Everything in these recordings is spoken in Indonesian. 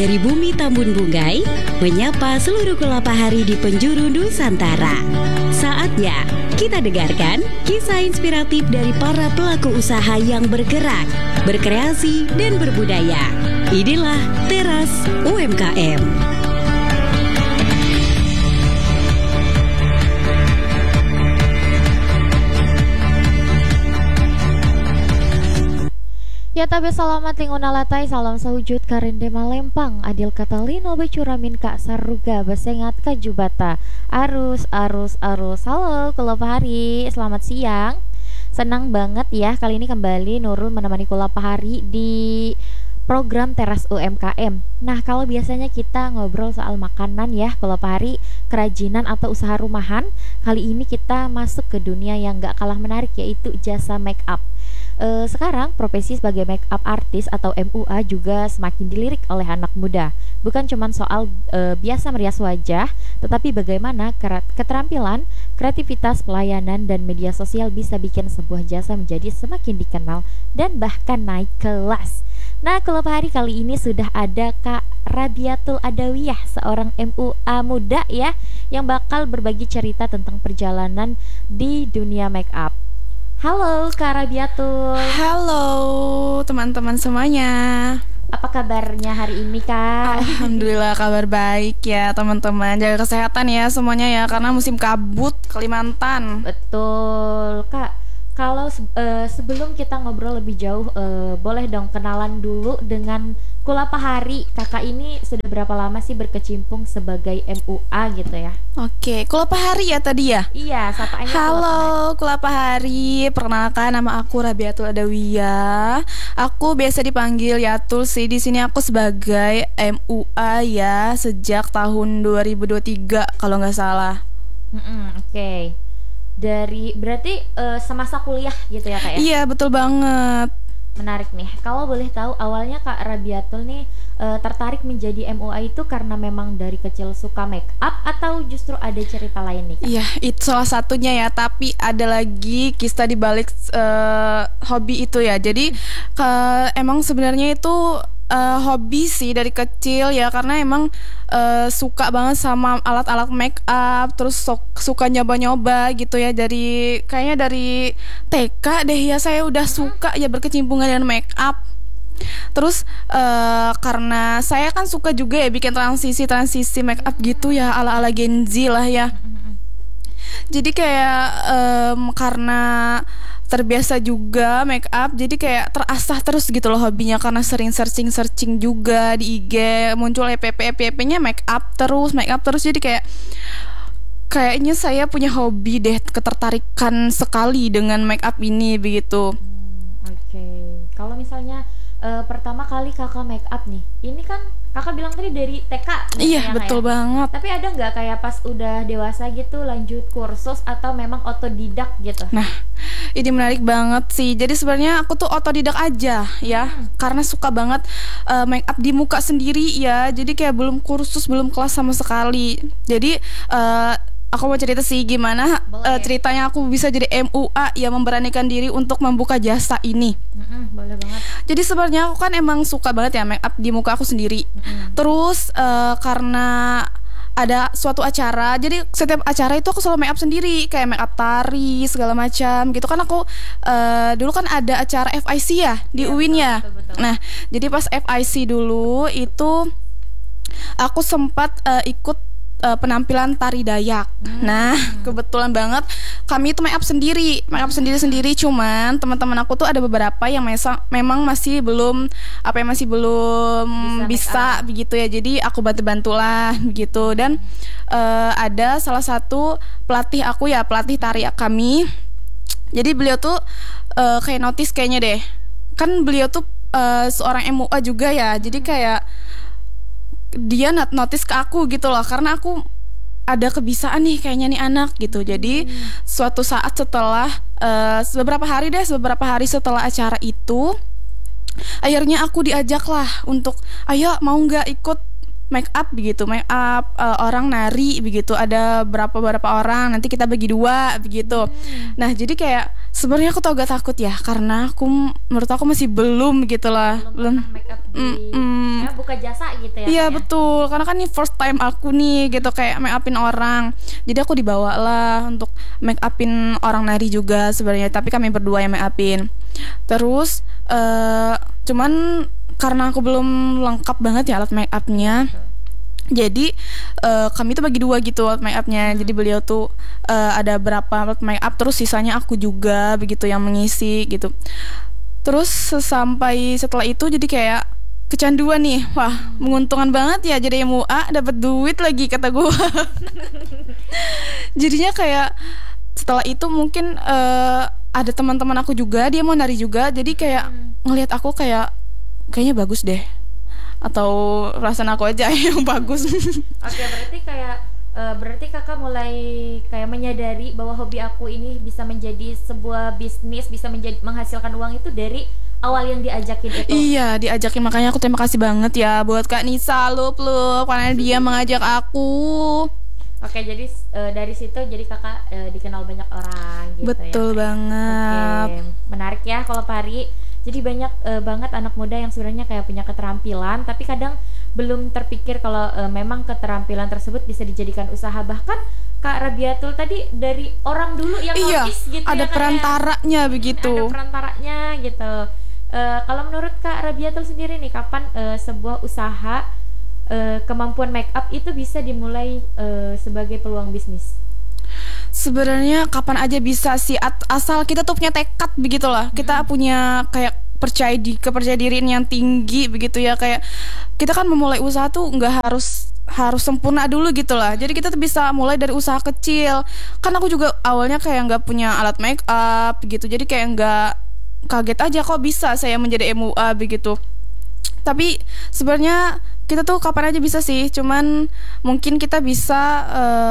Dari bumi Tambun Bunggai, menyapa seluruh kelapa hari di penjuru Nusantara. Saatnya kita dengarkan kisah inspiratif dari para pelaku usaha yang bergerak, berkreasi, dan berbudaya. Inilah Teras UMKM. Ya tabe salamat linguna latai salam sahujud karende malempang adil katalino becuramin kak saruga besengat kajubata arus halo kelapa hari selamat siang, senang banget ya kali ini kembali Nurul menemani kelapa hari di program Teras UMKM. Nah kalau biasanya kita ngobrol soal makanan ya kelapa hari, kerajinan atau usaha rumahan, kali ini kita masuk ke dunia yang gak kalah menarik yaitu jasa make up. Sekarang profesi sebagai make up artist atau MUA juga semakin dilirik oleh anak muda. Bukan cuma soal biasa merias wajah, tetapi bagaimana keterampilan, kreativitas, pelayanan, dan media sosial bisa bikin sebuah jasa menjadi semakin dikenal dan bahkan naik kelas. Nah, kelapa hari kali ini sudah ada Kak Rabiatul Adawiyah, seorang MUA muda ya, yang bakal berbagi cerita tentang perjalanan di dunia make up. Halo Kak Rabiatul. Halo teman-teman semuanya. Apa kabarnya hari ini Kak? Alhamdulillah kabar baik ya teman-teman. Jaga kesehatan ya semuanya ya, karena musim kabut Kalimantan. Betul Kak. Kalau sebelum kita ngobrol lebih jauh, boleh dong kenalan dulu dengan Kulapa Hari. Kakak ini sudah berapa lama sih berkecimpung sebagai MUA gitu ya? Oke, Kulapa Hari ya tadi ya? Iya, sapaannya Halo Kulapa Hari. Perkenalkan, nama aku Rabiatul Adawiyah. Aku biasa dipanggil Yatul sih. Di sini aku sebagai MUA ya sejak tahun 2023 kalau nggak salah. Oke. Dari berarti semasa kuliah gitu ya Kak ya? Iya betul banget. Menarik nih. Kalau boleh tahu awalnya Kak Rabiatul nih tertarik menjadi MUA itu karena memang dari kecil suka make up atau justru ada cerita lain nih Kak? Iya, itu salah satunya ya. Tapi ada lagi kisah di balik hobi itu ya. Jadi emang sebenarnya itu hobi sih dari kecil ya, karena emang suka banget sama alat-alat make up, terus suka nyoba-nyoba gitu ya, kayaknya dari TK deh ya saya udah suka ya berkecimpungan dengan make up. Terus karena saya kan suka juga ya bikin transisi make up gitu ya ala-ala Gen Z lah ya. Jadi kayak karena terbiasa juga make up, jadi kayak terasah terus gitu loh hobinya, karena sering searching juga di IG, muncul FYP-nya make up terus, jadi kayaknya saya punya hobi deh, ketertarikan sekali dengan make up ini begitu. Oke. Kalau misalnya pertama kali kakak make up nih, ini kan kakak bilang tadi dari TK gitu. Iya betul ya? banget. Tapi ada nggak kayak pas udah dewasa gitu lanjut kursus atau memang otodidak gitu? Nah ini menarik banget sih. Jadi sebenarnya aku tuh otodidak aja ya, karena suka banget make up di muka sendiri ya. Jadi kayak belum kursus, belum kelas sama sekali. Jadi aku mau cerita sih gimana ceritanya aku bisa jadi MUA yang memberanikan diri untuk membuka jasa ini. Boleh banget. Jadi sebenarnya aku kan emang suka banget ya make up di muka aku sendiri. Terus karena ada suatu acara, jadi setiap acara itu aku selalu make up sendiri, kayak make up tari segala macam gitu kan. Aku dulu kan ada acara FIC ya di UIN ya. Betul. Nah jadi pas FIC dulu itu aku sempat ikut penampilan tari Dayak. Nah, kebetulan banget kami itu make up sendiri cuman teman-teman aku tuh ada beberapa yang memang masih belum bisa begitu ya. Jadi aku bantu-bantulah begitu, dan ada salah satu pelatih tari kami. Jadi beliau tuh kayak notice kayaknya deh. Kan beliau tuh seorang MUA juga ya. Jadi kayak dia notice ke aku gitu loh, karena aku ada kebiasaan nih kayaknya nih anak gitu. Jadi suatu saat setelah beberapa hari setelah acara itu, akhirnya aku diajak lah untuk ayo mau nggak ikut make up orang nari begitu, ada berapa orang, nanti kita bagi dua begitu. Nah jadi kayak sebenarnya aku tuh agak takut ya, karena menurut aku masih belum gitu lah, belum make up di ya, membuka jasa gitu ya. Iya Kak, ya? betul, karena kan ini first time aku nih gitu kayak make upin orang. Jadi aku dibawa lah untuk make upin orang nari juga sebenarnya, tapi kami berdua yang make upin. Terus cuman karena aku belum lengkap banget ya alat make upnya. Jadi kami tuh bagi dua gitu alat make upnya. Jadi beliau tuh ada berapa alat make up, terus sisanya aku juga begitu yang mengisi gitu. Terus sampai setelah itu jadi kayak kecanduan nih. Wah, menguntungkan banget ya jadi MUA, dapat duit lagi kata gue. Jadinya kayak setelah itu mungkin ada teman-teman aku juga, dia mau nari juga. Jadi kayak ngelihat aku kayaknya bagus deh. Atau perasaan aku aja yang bagus. Oke, berarti kakak mulai kayak menyadari bahwa hobi aku ini bisa menjadi sebuah bisnis, bisa menghasilkan uang itu dari awal yang diajakin itu. Iya, diajakin, makanya aku terima kasih banget ya buat Kak Nisa Lup karena dia mengajak aku. Oke, jadi dari situ jadi kakak dikenal banyak orang gitu. Betul ya. banget. Oke, menarik ya kalau Pari. Jadi banyak banget anak muda yang sebenarnya kayak punya keterampilan, tapi kadang belum terpikir kalau memang keterampilan tersebut bisa dijadikan usaha. Bahkan Kak Rabiatul tadi dari orang dulu yang notice gitu ada ya, perantaranya begitu. Ada perantaranya gitu. Kalau menurut Kak Rabiatul sendiri nih, kapan sebuah usaha kemampuan make up itu bisa dimulai sebagai peluang bisnis? Sebenarnya kapan aja bisa sih, asal kita tuh punya tekad begitulah. Kita punya kayak kepercayaan diriin yang tinggi begitu ya. Kayak kita kan memulai usaha tuh nggak harus sempurna dulu gitu lah. Jadi kita tuh bisa mulai dari usaha kecil. Kan aku juga awalnya kayak nggak punya alat make up gitu. Jadi kayak nggak, kaget aja kok bisa saya menjadi MUA begitu. Tapi sebenarnya kita tuh kapan aja bisa sih. Cuman mungkin kita bisa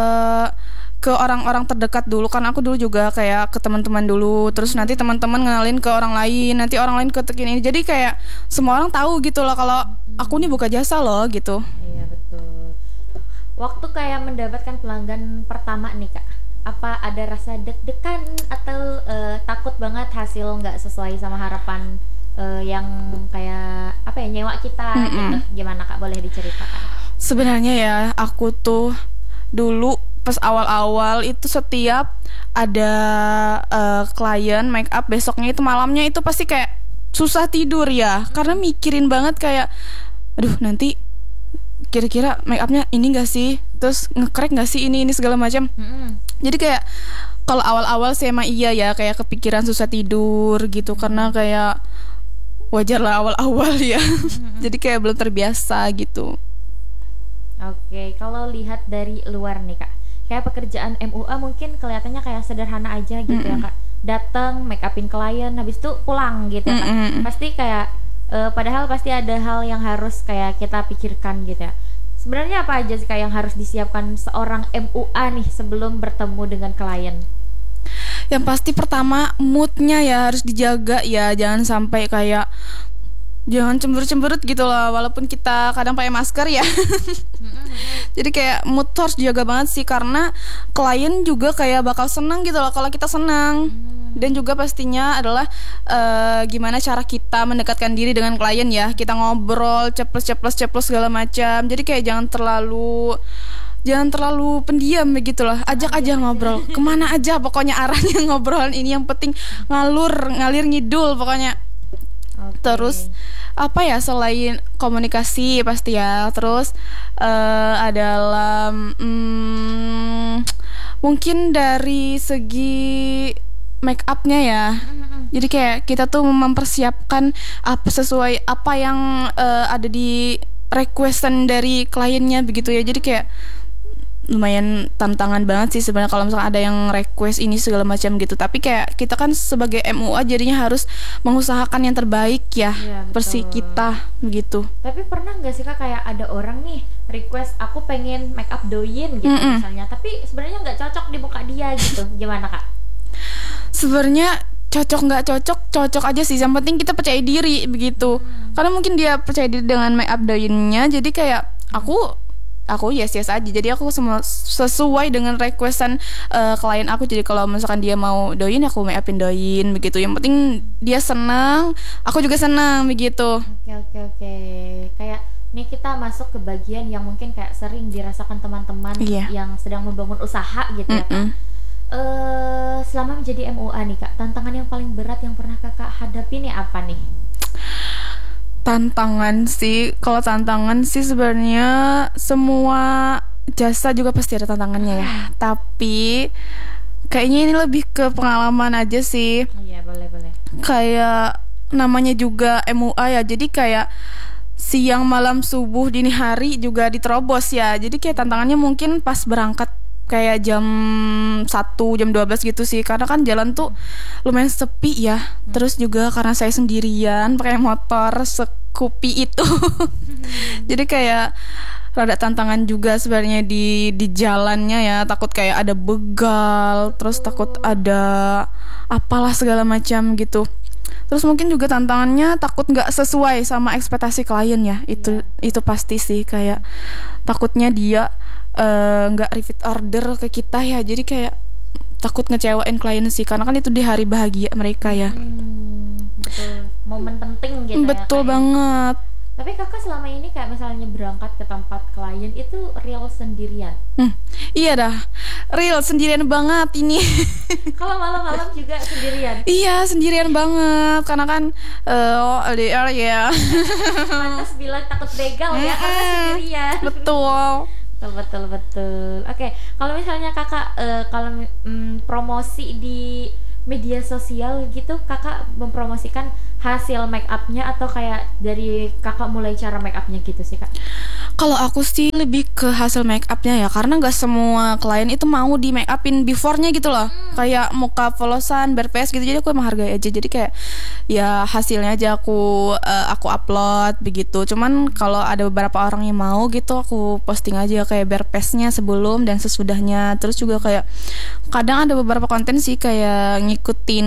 ke orang-orang terdekat dulu. Kan aku dulu juga kayak ke teman-teman dulu, terus nanti teman-teman ngenalin ke orang lain, nanti orang lain ke ini. Jadi kayak semua orang tahu gitu loh kalau aku nih buka jasa loh gitu. Iya betul. Waktu kayak mendapatkan pelanggan pertama nih Kak, apa ada rasa deg-degan atau takut banget hasil nggak sesuai sama harapan yang kayak apa ya, nyewa kita gitu? Gimana Kak, boleh diceritakan? Sebenarnya ya aku tuh dulu pas awal-awal itu setiap ada klien make up, besoknya itu malamnya itu pasti kayak susah tidur ya, karena mikirin banget kayak aduh nanti kira-kira make upnya ini gak sih, terus nge-crack gak sih ini segala macam. Jadi kayak kalau awal-awal sih emang iya ya kayak kepikiran susah tidur gitu, karena kayak wajar lah awal-awal ya. Jadi kayak belum terbiasa gitu. Oke, kalau lihat dari luar nih Kak, kayak pekerjaan MUA mungkin kelihatannya kayak sederhana aja gitu ya Kak. Datang, make upin klien, habis itu pulang gitu ya Kak. Pasti kayak padahal pasti ada hal yang harus kayak kita pikirkan gitu ya. Sebenarnya apa aja sih Kak yang harus disiapkan seorang MUA nih sebelum bertemu dengan klien? Yang pasti pertama moodnya ya harus dijaga ya, jangan sampai kayak jangan cemberut-cemberut gitu loh, walaupun kita kadang pakai masker ya. Jadi kayak mood harus dijaga banget sih, karena klien juga kayak bakal senang gitu loh kalau kita senang. Dan juga pastinya adalah gimana cara kita mendekatkan diri dengan klien ya. Kita ngobrol, ceplos segala macam. Jadi kayak jangan terlalu pendiam begitu loh. Ajak aja ngobrol kemana aja, pokoknya arahnya ngobrolan ini yang penting ngalir ngidul pokoknya. Terus apa ya, selain komunikasi pasti ya, terus adalah mungkin dari segi make upnya ya. Jadi kayak kita tuh mempersiapkan sesuai apa yang ada di requestan dari kliennya begitu ya. Jadi kayak lumayan tantangan banget sih sebenarnya kalau misalnya ada yang request ini segala macam gitu. Tapi kayak kita kan sebagai MUA jadinya harus mengusahakan yang terbaik ya, versi kita begitu. Tapi pernah nggak sih Kak kayak ada orang nih request aku pengen make up doyin gitu misalnya, tapi sebenarnya nggak cocok di muka dia gitu, gimana Kak? Sebenarnya cocok nggak cocok aja sih, yang penting kita percaya diri begitu. Karena mungkin dia percaya diri dengan make up doyinnya, jadi kayak aku yes aja. Jadi aku semua sesuai dengan requestan klien aku. Jadi kalau misalkan dia mau doyin, aku make upin doyin begitu. Yang penting dia senang, aku juga senang begitu. Oke. Kayak Nih kita masuk ke bagian yang mungkin kayak sering dirasakan teman-teman yang sedang membangun usaha gitu ya Kak. Selama menjadi MUA nih Kak, tantangan yang paling berat yang pernah Kakak hadapi nih apa nih? Kalau tantangan sih sebenarnya semua jasa juga pasti ada tantangannya ya. Tapi kayaknya ini lebih ke pengalaman aja sih. Iya, boleh. Kayak namanya juga MUA ya, jadi kayak siang, malam, subuh, dini hari juga diterobos ya. Jadi kayak tantangannya mungkin pas berangkat kayak jam 1, jam 12 gitu sih. Karena kan jalan tuh lumayan sepi ya. Terus juga karena saya sendirian pakai motor sekupi itu. Jadi kayak rada tantangan juga sebenarnya di jalannya ya. Takut kayak ada begal, terus takut ada apalah segala macam gitu. Terus mungkin juga tantangannya takut nggak sesuai sama ekspektasi klien ya. Itu pasti sih, kayak takutnya dia nggak repeat order ke kita ya. Jadi kayak takut ngecewain klien sih, karena kan itu di hari bahagia mereka ya. Betul, momen penting gitu. Betul ya, banget. Tapi Kakak selama ini kayak misalnya berangkat ke tempat klien itu real sendirian? Iya dah, real sendirian banget ini. Kalau malam-malam juga sendirian? Iya, sendirian banget. Karena kan LDR ya. Pantas bilang takut begal ya, karena sendirian. Betul. Betul. Oke, kalau misalnya Kakak kalau promosi di media sosial gitu, Kakak mempromosikan hasil make upnya atau kayak dari Kakak mulai cara make upnya gitu sih Kak? Kalau aku sih lebih ke hasil make upnya ya, karena nggak semua klien itu mau di make upin beforenya gitu loh. Kayak muka polosan, bare face gitu. Jadi aku emang hargai aja. Jadi kayak ya hasilnya aja aku upload begitu. Cuman kalau ada beberapa orang yang mau gitu, aku posting aja kayak bare face-nya sebelum dan sesudahnya. Terus juga kayak kadang ada beberapa konten sih kayak ngikutin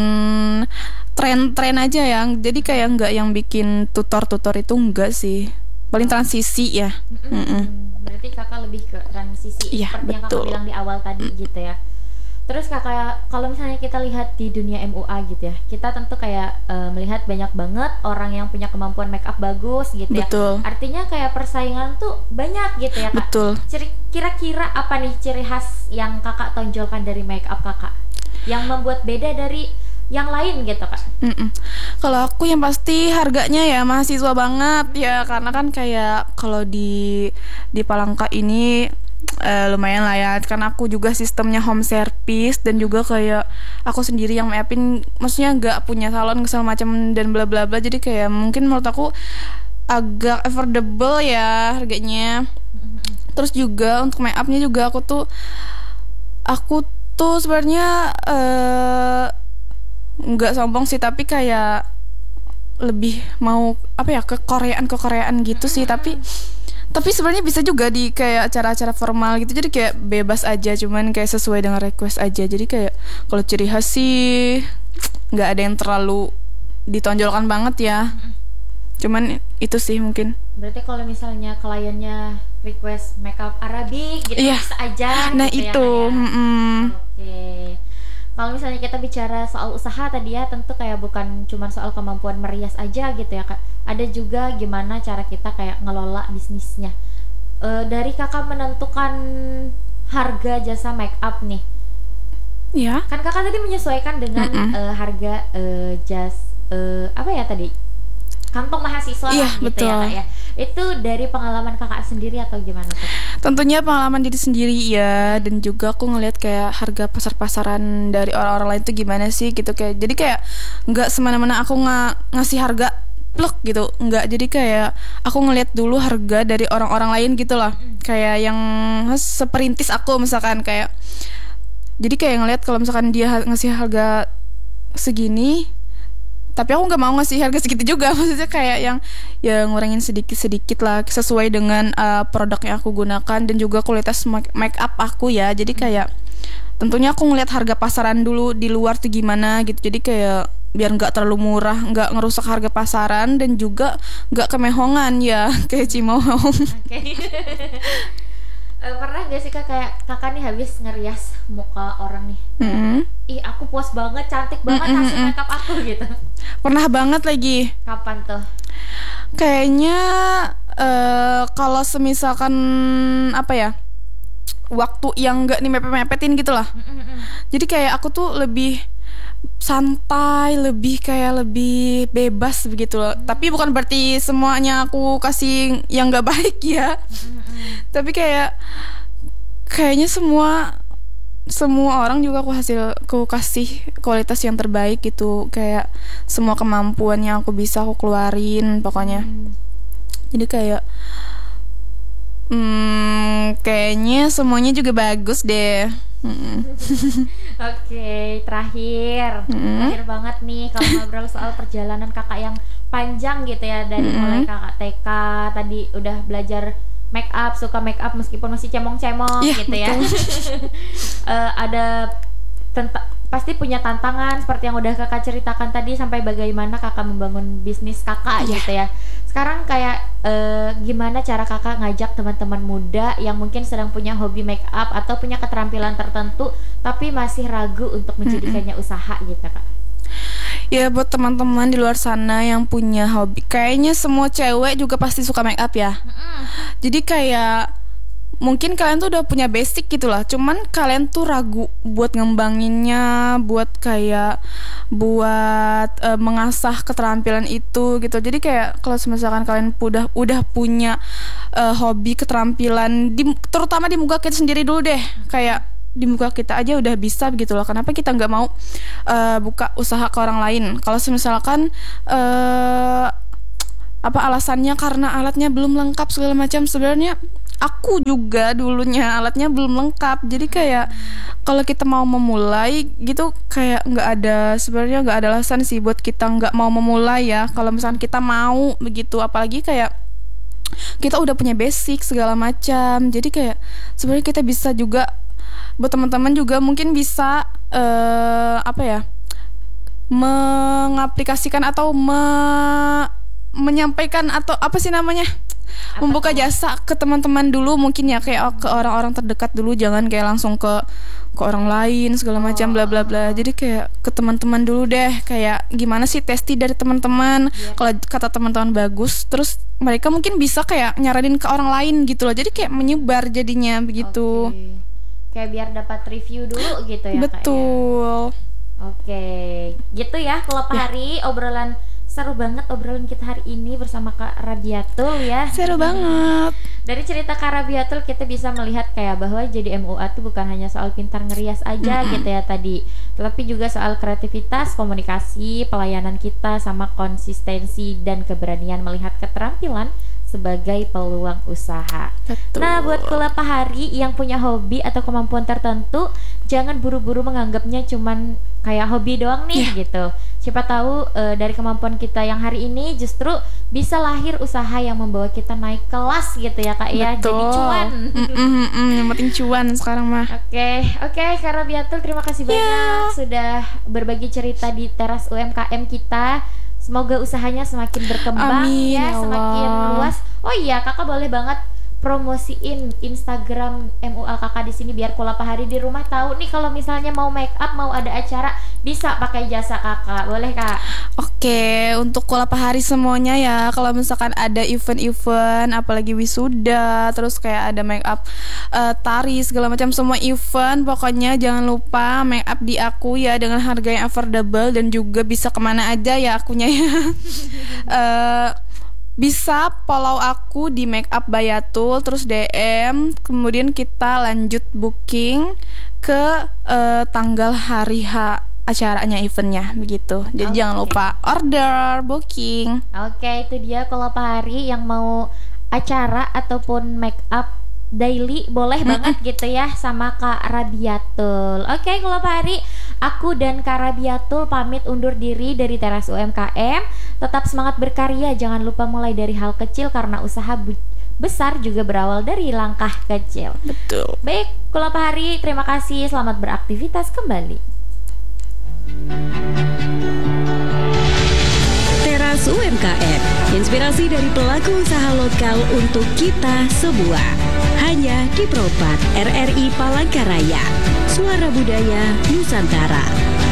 tren-tren aja yang, jadi kayak nggak yang bikin tutor itu enggak sih, paling transisi ya. Berarti Kakak lebih ke transisi ya, seperti yang Kakak betul. bilang di awal tadi gitu ya. Terus Kakak, kalau misalnya kita lihat di dunia MUA gitu ya, kita tentu kayak melihat banyak banget orang yang punya kemampuan make up bagus gitu ya. Betul. Artinya kayak persaingan tuh banyak gitu ya Kak. Betul. Kira-kira apa nih ciri khas yang Kakak tonjolkan dari make up Kakak yang membuat beda dari yang lain gitu Kak? Kalau aku yang pasti harganya ya mahasiswa banget ya, karena kan kayak kalau di Palangka ini lumayan lah ya, karena aku juga sistemnya home service dan juga kayak aku sendiri yang make-upin, maksudnya nggak punya salon segala macam dan bla bla bla. Jadi kayak mungkin menurut aku agak affordable ya harganya. Terus juga untuk make-upnya juga aku tuh sebenarnya nggak sombong sih, tapi kayak lebih mau apa ya, ke Koreaan gitu sih. Tapi sebenarnya bisa juga di kayak acara-acara formal gitu, jadi kayak bebas aja, cuman kayak sesuai dengan request aja. Jadi kayak kalau ciri khas sih nggak ada yang terlalu ditonjolkan banget ya, cuman itu sih mungkin. Berarti kalau misalnya kliennya request makeup Arabic gitu, Iya. bisa aja Nah gitu itu ya, Oke. Kalau misalnya kita bicara soal usaha tadi ya, tentu kayak bukan cuma soal kemampuan merias aja gitu ya Kak. Ada juga gimana cara kita kayak ngelola bisnisnya. Dari Kakak menentukan harga jasa make up nih. ya. Kan Kakak tadi menyesuaikan dengan harga apa ya tadi? Kantong mahasiswa Iya, gitu betul. ya Kak ya. Itu dari pengalaman Kakak sendiri atau gimana tuh? Tentunya pengalaman diri sendiri ya, dan juga aku ngelihat kayak harga pasar-pasaran dari orang-orang lain tuh gimana sih gitu. Kayak jadi kayak nggak semena-mena aku ngasih harga plek gitu, nggak. Jadi kayak aku ngelihat dulu harga dari orang-orang lain gitu loh. Kayak yang seperintis aku misalkan, kayak jadi kayak ngelihat kalau misalkan dia ngasih harga segini, tapi aku nggak mau ngasih harga segitu juga. Maksudnya kayak yang ya ngurangin sedikit lah sesuai dengan produk yang aku gunakan dan juga kualitas make up aku ya. Jadi kayak tentunya aku ngeliat harga pasaran dulu di luar tuh gimana gitu. Jadi kayak biar nggak terlalu murah, nggak ngerusak harga pasaran, dan juga nggak kemehongan ya kayak Cimohong. Oke. Pernah gak sih Kak kayak Kakak nih habis ngerias muka orang nih, ih aku puas banget, cantik banget hasil makeup aku gitu? Pernah banget lagi. Kapan tuh? Kayaknya kalau semisalkan apa ya, waktu yang nggak dimepet-mepetin gitu lah. Jadi kayak aku tuh lebih santai, lebih bebas begitu loh. Tapi bukan berarti semuanya aku kasih yang nggak baik ya. Tapi kayaknya semua orang juga aku kasih kualitas yang terbaik gitu. Kayak semua kemampuan yang aku bisa aku keluarin pokoknya. Jadi kayaknya semuanya juga bagus deh. Oke, terakhir banget nih kalau ngobrol soal perjalanan kakak yang panjang gitu ya, dari mulai kakak TK tadi udah belajar make up, suka make up meskipun masih cemong-cemong gitu ya. Ada pasti punya tantangan seperti yang udah kakak ceritakan tadi, sampai bagaimana kakak membangun bisnis kakak gitu ya. Sekarang kayak gimana cara kakak ngajak teman-teman muda yang mungkin sedang punya hobi make up atau punya keterampilan tertentu tapi masih ragu untuk menjadikannya usaha gitu kak? Ya buat teman-teman di luar sana yang punya hobi, kayaknya semua cewek juga pasti suka make up ya. Jadi kayak mungkin kalian tuh udah punya basic gitu lah, cuman kalian tuh ragu buat ngembanginnya, buat mengasah keterampilan itu gitu. Jadi kayak kalau misalkan kalian udah punya hobi, keterampilan terutama di muka kita sendiri dulu deh, kayak di muka kita aja udah bisa begitu loh. Kenapa kita nggak mau buka usaha ke orang lain? Kalau misalkan alasannya karena alatnya belum lengkap segala macam, sebenarnya aku juga dulunya alatnya belum lengkap. Jadi kayak kalau kita mau memulai gitu, kayak sebenarnya nggak ada alasan sih buat kita nggak mau memulai ya. Kalau misalkan kita mau begitu, apalagi kayak kita udah punya basic segala macam. Jadi kayak sebenarnya kita bisa juga, buat teman-teman juga mungkin bisa mengaplikasikan atau menyampaikan atau apa sih namanya, membuka jasa ke teman-teman dulu mungkin ya, kayak ke orang-orang terdekat dulu, jangan kayak langsung ke orang lain segala macam bla bla bla. Jadi kayak ke teman-teman dulu deh, kayak gimana sih testi dari teman-teman. Kalau kata teman-teman bagus, terus mereka mungkin bisa kayak nyaranin ke orang lain gitu loh. Jadi kayak menyebar jadinya begitu. Kayak biar dapat review dulu gitu ya. Betul. Kak, ya? Oke, gitu ya kalau Hari obrolan seru banget obrolan kita hari ini bersama Kak Rabiatul ya. Seru banget. Dari cerita Kak Rabiatul kita bisa melihat kayak bahwa jadi MUA tuh bukan hanya soal pintar ngerias aja gitu ya tadi, tapi juga soal kreativitas, komunikasi, pelayanan kita, sama konsistensi dan keberanian melihat keterampilan sebagai peluang usaha. Betul. Nah, buat Kulapa Hari yang punya hobi atau kemampuan tertentu, jangan buru-buru menganggapnya cuman kayak hobi doang nih gitu. Siapa tahu dari kemampuan kita yang hari ini justru bisa lahir usaha yang membawa kita naik kelas gitu ya Kak. Ya, jadi cuan. Yang penting cuan sekarang mah. Oke, Kak Rabiatul, terima kasih banyak sudah berbagi cerita di teras UMKM kita. Semoga usahanya semakin berkembang. Amin, ya semakin luas. Oh iya, kakak boleh banget promosiin Instagram MUA kakak di sini biar Kulapa Hari di rumah tahu nih kalau misalnya mau make up, mau ada acara, bisa pakai jasa kakak. Boleh Kak? Oke, untuk Kulapa Hari semuanya ya, kalau misalkan ada event-event apalagi wisuda, terus kayak ada make up, tari segala macam, semua event, pokoknya jangan lupa make up di aku ya, dengan harga yang affordable dan juga bisa kemana aja ya akunya ya. Bisa follow aku di Makeup Bayatul, terus DM, kemudian kita lanjut booking ke tanggal hari H acaranya, eventnya begitu. Jadi jangan lupa order, booking. Oke, itu dia Kulapa Hari yang mau acara ataupun make up daily boleh banget gitu ya sama Kak Rabiatul. Oke, Kulapa Hari, aku dan Kak Rabiatul pamit undur diri dari teras UMKM. Tetap semangat berkarya, jangan lupa mulai dari hal kecil karena usaha besar juga berawal dari langkah kecil. Betul. Baik, Kulapa Hari, terima kasih, selamat beraktivitas kembali. Teras UMKM, inspirasi dari pelaku usaha lokal untuk kita semua. Hanya di Propat RRI Palangkaraya, Suara Budaya Nusantara.